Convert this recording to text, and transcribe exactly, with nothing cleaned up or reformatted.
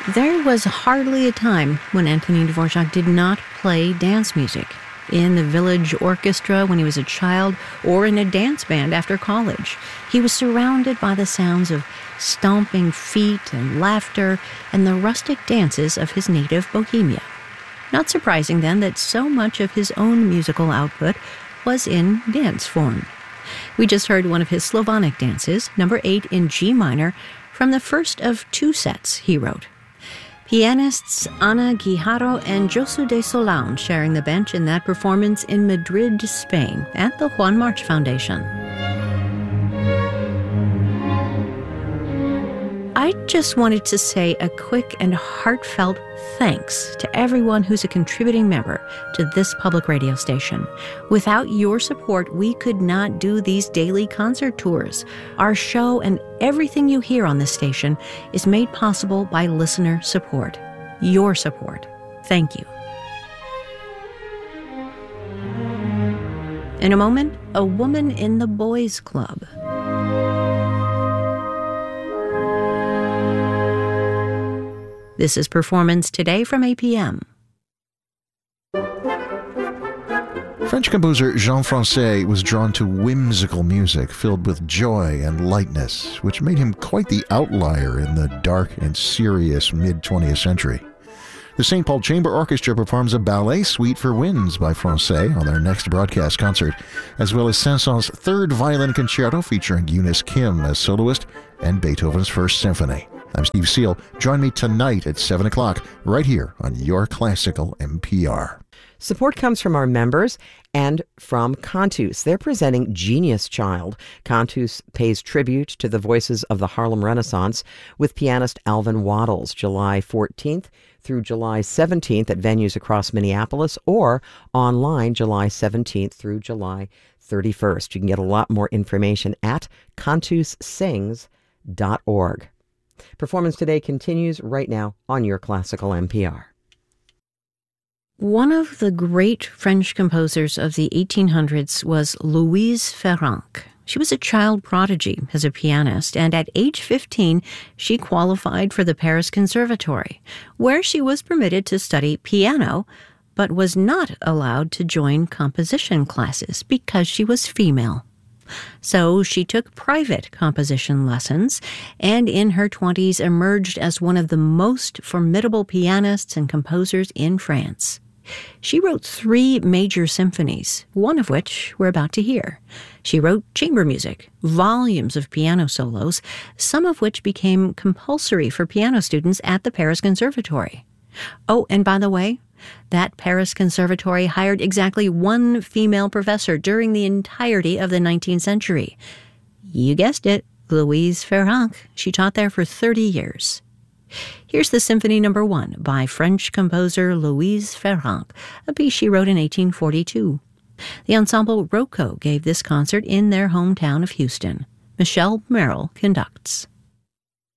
There was hardly a time when Antonin Dvorak did not play dance music. In the village orchestra when he was a child, or in a dance band after college. He was surrounded by the sounds of stomping feet and laughter and the rustic dances of his native Bohemia. Not surprising, then, that so much of his own musical output was in dance form. We just heard one of his Slavonic dances, number eight in G minor, from the first of two sets he wrote. Pianists Ana Guijarro and Josu de Solán sharing the bench in that performance in Madrid, Spain, at the Juan March Foundation. I just wanted to say a quick and heartfelt thanks to everyone who's a contributing member to this public radio station. Without your support, we could not do these daily concert tours. Our show and everything you hear on this station is made possible by listener support. Your support. Thank you. In a moment, a woman in the boys' club. This is Performance Today from A P M. French composer Jean Francais was drawn to whimsical music filled with joy and lightness, which made him quite the outlier in the dark and serious mid-twentieth century. The Saint Paul Chamber Orchestra performs a ballet suite for winds by Francais on their next broadcast concert, as well as Saint-Saëns' third violin concerto featuring Eunice Kim as soloist and Beethoven's First Symphony. I'm Steve Seal. Join me tonight at seven o'clock right here on Your Classical N P R. Support comes from our members and from Cantus. They're presenting Genius Child. Cantus pays tribute to the voices of the Harlem Renaissance with pianist Alvin Waddles, July fourteenth through July seventeenth at venues across Minneapolis, or online July seventeenth through July thirty-first. You can get a lot more information at cantus sings dot org. Performance Today continues right now on Your Classical N P R. One of the great French composers of the eighteen hundreds was Louise Ferranc. She was a child prodigy as a pianist, and at age fifteen, she qualified for the Paris Conservatory, where she was permitted to study piano, but was not allowed to join composition classes because she was female. So she took private composition lessons, and in her twenties emerged as one of the most formidable pianists and composers in France. She wrote three major symphonies, one of which we're about to hear. She wrote chamber music, volumes of piano solos, some of which became compulsory for piano students at the Paris Conservatory. Oh, and by the way, that Paris Conservatory hired exactly one female professor during the entirety of the nineteenth century. You guessed it, Louise Ferranc. She taught there for thirty years. Here's the Symphony Number One by French composer Louise Ferranc, a piece she wrote in eighteen forty-two. The ensemble Rocco gave this concert in their hometown of Houston. Michelle Merrill conducts.